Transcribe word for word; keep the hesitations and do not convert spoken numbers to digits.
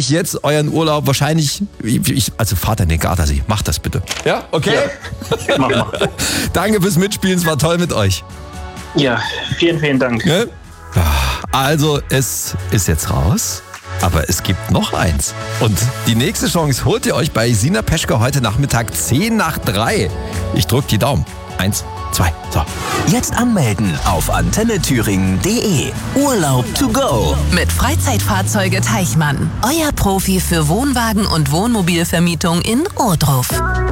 euch jetzt euren Urlaub wahrscheinlich, ich, also fahrt an den Gardasee, macht das bitte. Ja, okay? Ja. Mach mal. Danke fürs Mitspielen, es war toll mit euch. Ja, vielen, vielen Dank. Ja? Also, es ist jetzt raus, aber es gibt noch eins. Und die nächste Chance holt ihr euch bei Sina Peschke heute Nachmittag zehn nach drei. Ich drück die Daumen. Eins, zwei, so. Jetzt anmelden auf antenne thüringen punkt de. Urlaub to go. Mit Freizeitfahrzeuge Teichmann. Euer Profi für Wohnwagen und Wohnmobilvermietung in Ohrdruf.